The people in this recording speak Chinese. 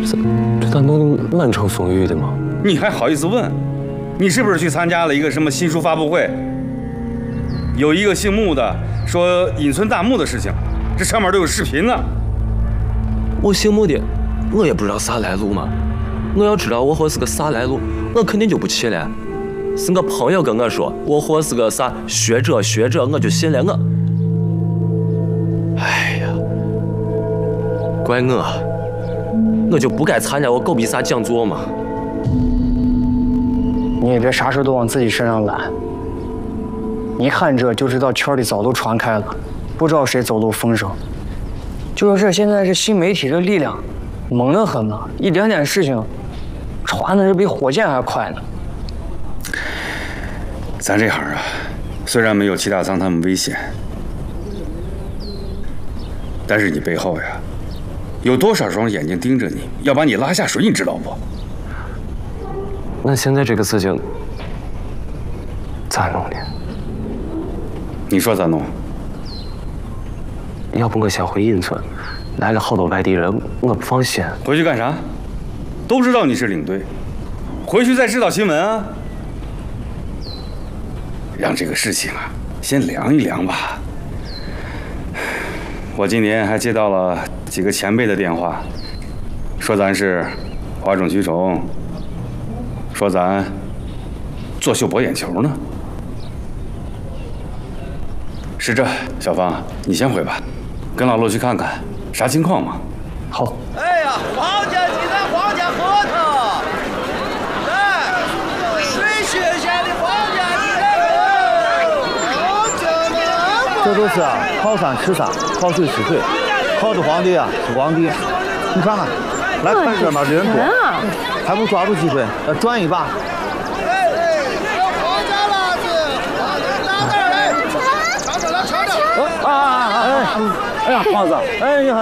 这咋弄得满城风雨的嘛？ 你还好意思问？你是不是去参加了一个什么新书发布会？有一个姓穆的说隐村大墓的事情，这上面都有视频呢。 我姓穆的，我也不知道啥来路嘛。我要知道我活是个啥来路，我肯定就不去了。是我朋友跟我说我活是个啥学者，我就信了我。哎呀，怪我就不该参加我狗逼啥讲座嘛。 你也别啥事都往自己身上揽。一看这就知道圈里早都传开了，不知道谁走漏风声。就说这现在这新媒体的力量猛得很呐，一点点事情传的是比火箭还快呢。 咱这行啊，虽然没有齐大仓他们危险，但是你背后呀，有多少双眼睛盯着你，要把你拉下水，你知道不？ 那现在这个事情咋弄呢？ 你说咋弄？ 要不我先回隐村，来了好多外地人，我不放心。 回去干啥？都知道你是领队，回去再制造新闻啊！让这个事情啊，先凉一凉吧。我今年还接到了几个前辈的电话，说咱是哗众取宠，说咱作秀博眼球呢。是这，小芳，你先回吧，跟老陆去看看啥情况嘛。 好。 哎呀，皇家鸡蛋，皇家核桃，来，水学县的皇家鸡蛋。 这都是靠山吃山，靠水吃水，靠着皇帝啊是皇帝。你看看，来看热闹的人多，还不抓住机会转一把。哎呀，皇子，哎呀。